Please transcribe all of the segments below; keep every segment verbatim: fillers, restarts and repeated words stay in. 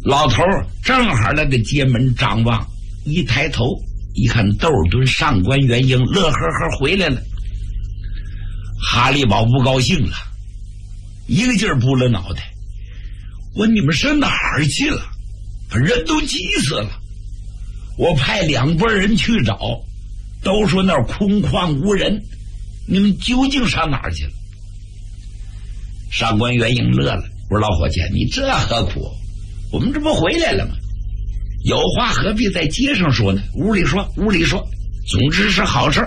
老头正好来个街门张望，一抬头一看窦尔敦上官元英乐呵呵回来了。哈利宝不高兴了，一个劲儿扑了脑袋，我你们上哪儿去了？人都急死了，我派两拨人去找，都说那儿空旷无人，你们究竟上哪儿去了？上官元英乐了，我说老伙计，你这何苦？我们这不回来了吗？有话何必在街上说呢？屋里说，屋里说，总之是好事。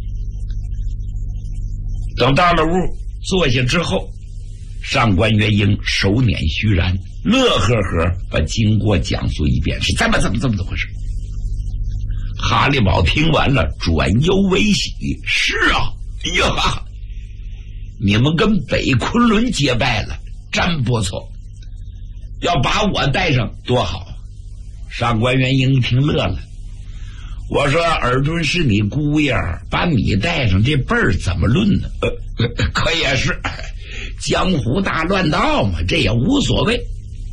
等到了屋坐下之后，上官元英手捻虚髯，乐呵呵把经过讲述一遍，是这么怎么怎么怎么回事。哈利宝听完了，转忧为喜，是啊，哎呀，你们跟北昆仑结拜了，真不错，要把我带上多好。上官元英听乐了，我说尔敦是你姑爷，把你带上这辈儿怎么论呢？呃，可也是江湖大乱道嘛，这也无所谓。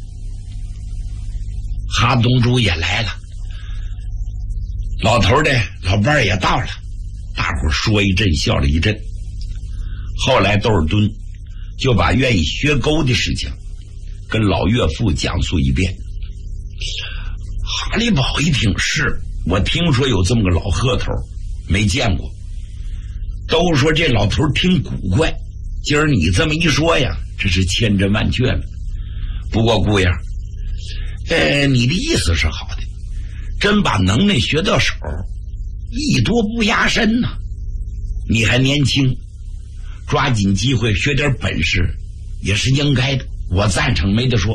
哈东珠也来了，老头的老伴儿也到了，大伙儿说一阵笑了一阵。后来窦尔敦就把愿意学钩的事情跟老岳父讲述一遍。哈利宝一听，是我听说有这么个老鹤头，没见过，都说这老头挺古怪，今儿你这么一说呀，这是千真万确了。不过姑爷，呃，你的意思是好的，真把能耐学到手，艺多不压身呐。你还年轻，抓紧机会学点本事也是应该的，我赞成，没得说。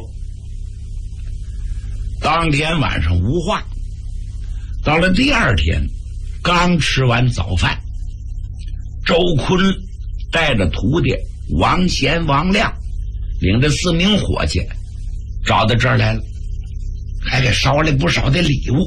当天晚上无话，到了第二天，刚吃完早饭，周坤带着徒弟王贤、王亮，领着四名伙计找到这儿来了，还给捎来不少的礼物。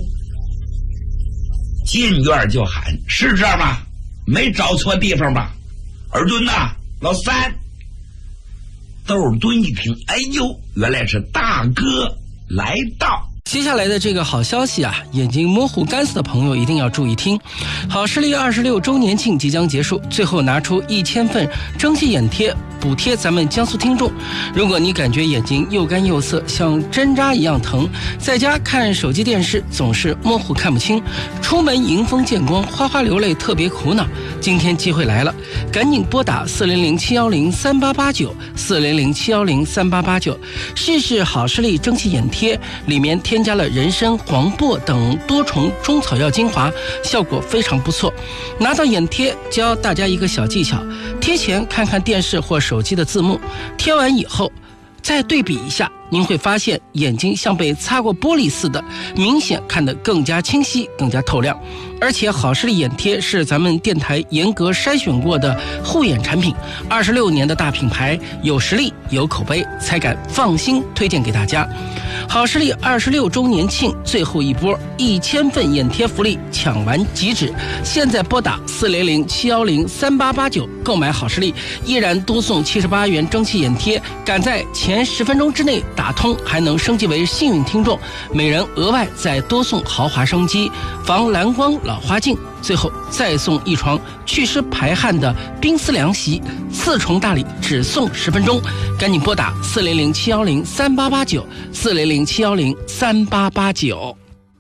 进院就喊：“是这儿吗？没找错地方吧？尔敦呐，老三。”窦尔敦一听，哎呦，原来是大哥来到。 接下来的这个好消息啊，眼睛模糊干涩的朋友一定要注意听。好视力二十六周年庆即将结束，最后拿出一千份蒸汽眼贴补贴咱们江苏听众。如果你感觉眼睛又干又涩，像针扎一样疼，在家看手机电视总是模糊看不清，出门迎风见光，哗哗流泪特别苦恼，今天机会来了，赶紧拨打四零零七幺零三八八九 四零零七幺零三八八九，试试好视力蒸汽眼贴，里面添加了人参、黄柏等多重中草药精华，效果非常不错。拿到眼贴，教大家一个小技巧，贴前看看电视或手机的字幕，贴完以后再对比一下，您会发现眼睛像被擦过玻璃似的，明显看得更加清晰，更加透亮。而且好视力眼贴是咱们电台严格筛选过的护眼产品，二十六年的大品牌，有实力有口碑，才敢放心推荐给大家。好视力二十六周年庆最后一波一千份眼贴福利抢完即止，现在拨打四零零七幺零三八八九购买好视力，依然多送七十八元蒸汽眼贴，赶在前十分钟之内打通还能升级为幸运听众，每人额外再多送豪华双击、防蓝光老花镜，最后再送一床祛湿排汗的冰丝凉席，四重大礼只送十分钟，赶紧拨打四零零七幺零三八八九 四零零七幺零三八八九。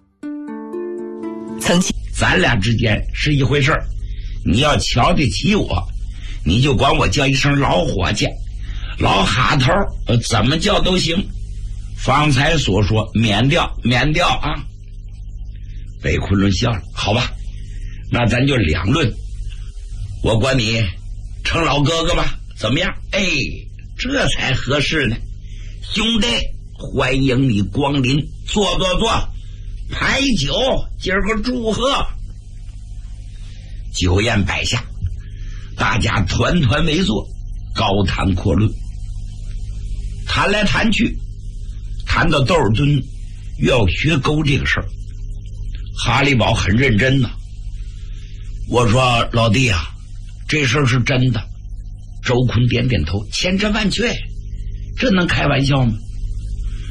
曾经咱俩之间是一回事儿，你要瞧得起我，你就管我叫一声老伙计、老哈头，呃，怎么叫都行。方才所说免掉免掉啊。北昆仑笑了，好吧，那咱就两论，我管你称老哥哥吧，怎么样？哎，这才合适呢。兄弟，欢迎你光临，坐坐坐，排酒，今儿个祝贺。酒宴摆下，大家团团围坐，高谈阔论，谈来谈去，谈到窦尔敦要学钩这个事儿，哈利宝很认真呐、啊。我说老弟啊，这事儿是真的。周坤点点头，千真万确，这能开玩笑吗？